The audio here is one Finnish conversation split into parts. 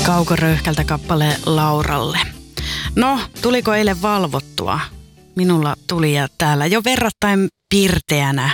Kaukoröyhkältä kappale Lauralle. No, tuliko eilen valvottua? Minulla tuli ja täällä jo verrattain pirteänä.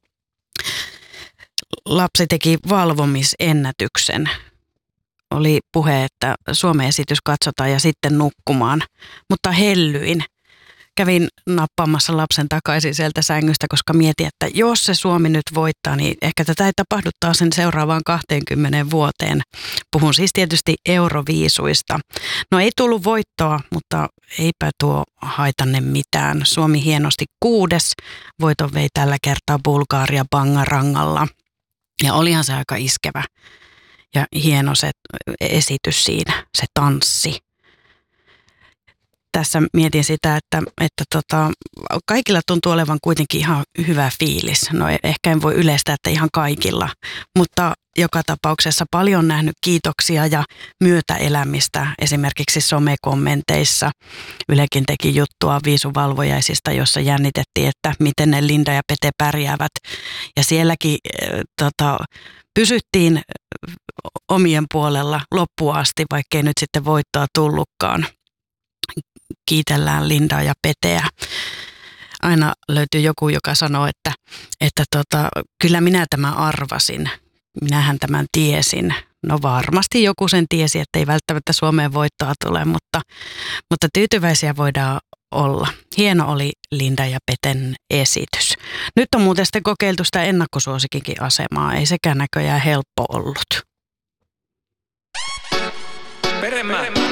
Lapsi teki valvomisennätyksen. Oli puhe, että Suomen esitys katsotaan ja sitten nukkumaan, mutta hellyin. Kävin nappaamassa lapsen takaisin sieltä sängystä, koska mietin, että jos se Suomi nyt voittaa, niin ehkä tätä ei tapahdu taas sen seuraavaan 20 vuoteen. Puhun siis tietysti euroviisuista. No ei tullut voittoa, mutta eipä tuo haitanne mitään. Suomi hienosti 6. Voiton vei tällä kertaa Bulgaria Bangarangalla. Ja olihan se aika iskevä ja hieno se esitys siinä, se tanssi. Tässä mietin sitä, että kaikilla tuntuu olevan kuitenkin ihan hyvä fiilis. No ehkä en voi yleistää, että ihan kaikilla, mutta joka tapauksessa paljon nähnyt kiitoksia ja myötäelämistä esimerkiksi somekommenteissa. Ylekin teki juttua viisuvalvojaisista, jossa jännitettiin, että miten ne Linda ja Pete pärjäävät. Ja sielläkin pysyttiin omien puolella loppuun asti, vaikkei nyt sitten voittoa tullutkaan. Kiitellään Lindaa ja Peteä. Aina löytyy joku, joka sanoo, että kyllä minä tämän arvasin. Minähän tämän tiesin. No varmasti joku sen tiesi, että ei välttämättä Suomeen voittoa tule, mutta tyytyväisiä voidaan olla. Hieno oli Linda ja Peten esitys. Nyt on muuten sitten kokeiltu sitä ennakkosuosikinkin asemaa. Ei sekään näköjään helppo ollut. Peremä.